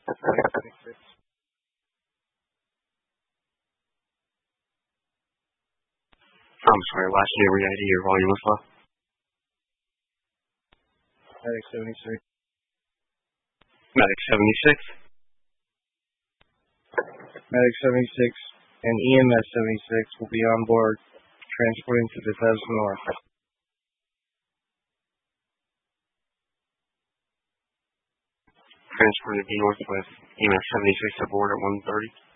Medic 76. I'm sorry, last name re-ID, your volume was low. Medic 76. Medic 76. Medic 76 and EMS 76 will be on board, transporting to Bethesda North. Transported to North with EMS 76 aboard at 1:30.